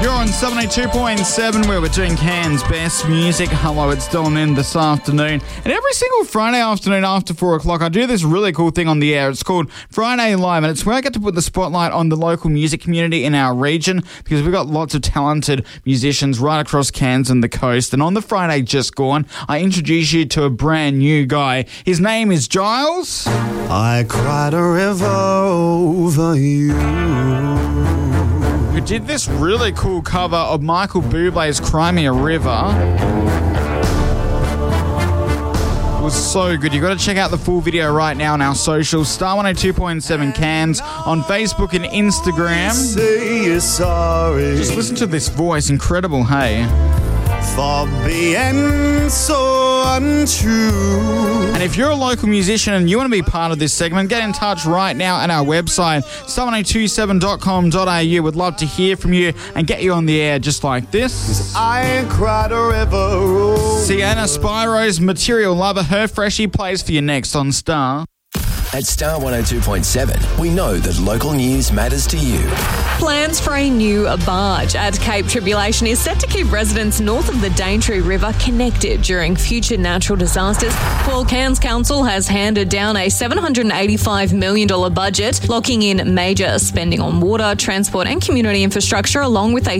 You're on 72.7 where we're doing Cairns' best music. Hello, it's Dylan in this afternoon. And every single Friday afternoon after 4 o'clock, I do this really cool thing on the air. It's called Friday Live, and it's where I get to put the spotlight on the local music community in our region because we've got lots of talented musicians right across Cairns and the coast. And on the Friday just gone, I introduce you to a brand new guy. His name is Giles. I cried a river over you. Who did this really cool cover of Michael Bublé's Cry Me a River. It was so good. You've got to check out the full video right now on our socials. Star 102.7 Cairns on Facebook and Instagram. Say you're sorry. Just listen to this voice. Incredible, hey? For being so untrue. And if you're a local musician and you want to be part of this segment, get in touch right now at our website, star1027.com.au. We'd love to hear from you and get you on the air just like this. I cried a river. Sienna Spiro's Material Lover, her freshie plays for you next on Star. At Star 102.7, we know that local news matters to you. Plans for a new barge at Cape Tribulation is set to keep residents north of the Daintree River connected during future natural disasters. Well, Cairns Council has handed down a $785 million budget, locking in major spending on water, transport and community infrastructure, along with a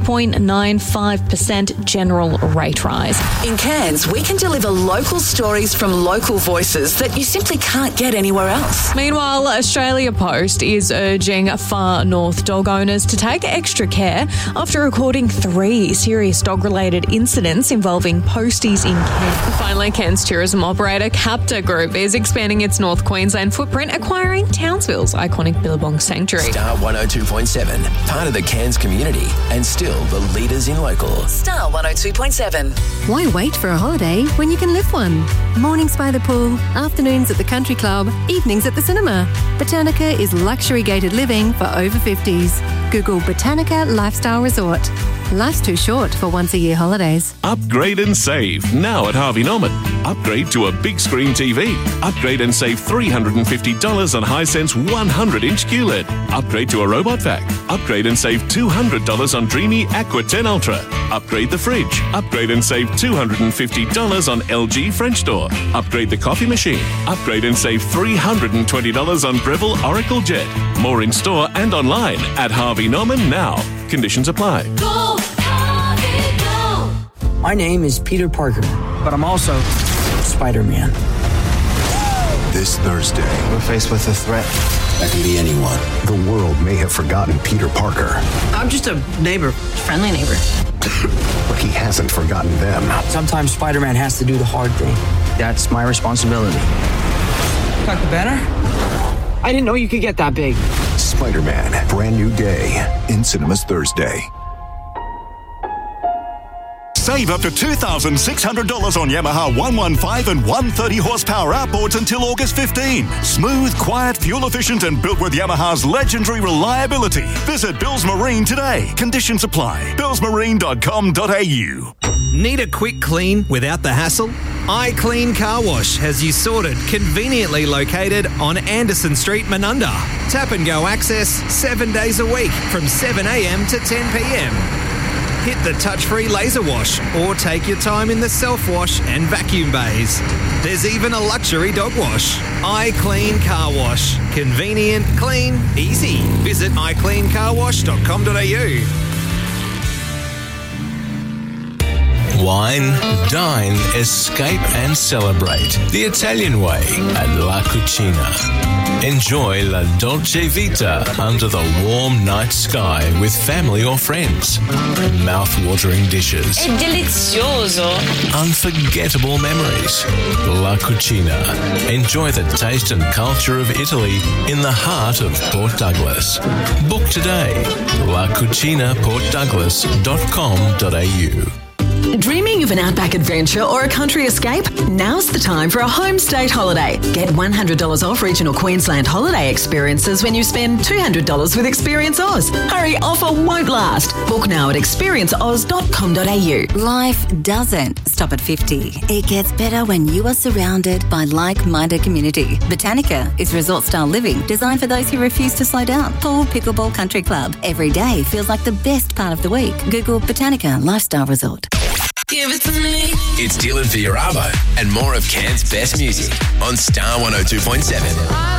3.95% general rate rise. In Cairns, we can deliver local stories from local voices that you simply can't get anywhere else. Meanwhile, Australia Post is urging far north dog owners to take extra care after recording 3 serious dog-related incidents involving posties in Cairns. Finally, Cairns tourism operator Capta Group is expanding its North Queensland footprint, acquiring Townsville's iconic Billabong Sanctuary. Star 102.7, part of the Cairns community and still the leaders in local. Star 102.7. Why wait for a holiday when you can live one? Mornings by the pool, afternoons at the country club, evenings at the cinema. Botanica is luxury gated living for over 50s. Google Botanica Lifestyle Resort. Life's too short for once-a-year holidays. Upgrade and save now at Harvey Norman. Upgrade to a big screen TV. Upgrade and save $350 on Hisense 100-inch QLED. Upgrade to a robot vac. Upgrade and save $200 on Dreamy Aqua 10 Ultra. Upgrade the fridge. Upgrade and save $250 on LG French door. Upgrade the coffee machine. Upgrade and save $320 on Breville Oracle Jet. More in store and online at Harvey Norman now. Conditions apply. Go, Harvey, go! My name is Peter Parker, but I'm also Spider-Man. This Thursday, we're faced with a threat. That can be anyone. The world may have forgotten Peter Parker. I'm just a neighbor, friendly neighbor. But he hasn't forgotten them. Sometimes Spider-Man has to do the hard thing. That's my responsibility. Dr. Banner? I didn't know you could get that big. Spider-Man, brand new day, in cinemas Thursday. Save up to $2,600 on Yamaha 115 and 130 horsepower outboards until August 15. Smooth, quiet, fuel-efficient and built with Yamaha's legendary reliability. Visit Bills Marine today. Conditions apply. billsmarine.com.au. Need a quick clean without the hassle? iClean Car Wash has you sorted, conveniently located on Anderson Street, Menunda. Tap and go access 7 days a week from 7 a.m. to 10 p.m. Hit the touch-free laser wash or take your time in the self-wash and vacuum bays. There's even a luxury dog wash. iClean Car Wash. Convenient, clean, easy. Visit iCleanCarWash.com.au. Wine, dine, escape and celebrate the Italian way at La Cucina. Enjoy La Dolce Vita under the warm night sky with family or friends. Mouth-watering dishes. È delizioso. Unforgettable memories. La Cucina. Enjoy the taste and culture of Italy in the heart of Port Douglas. Book today. LaCucinaPortDouglas.com.au. Dreaming of an outback adventure or a country escape? Now's the time for a home state holiday. Get $100 off regional Queensland holiday experiences when you spend $200 with Experience Oz. Hurry, offer won't last. Book now at experienceoz.com.au. Life doesn't stop at 50. It gets better when you are surrounded by like-minded community. Botanica is resort-style living designed for those who refuse to slow down. Pool Pickleball Country Club. Every day feels like the best part of the week. Google Botanica Lifestyle Resort. Give it to me. It's Dylan for your Arvo and more of Cairns' best music on Star 102.7.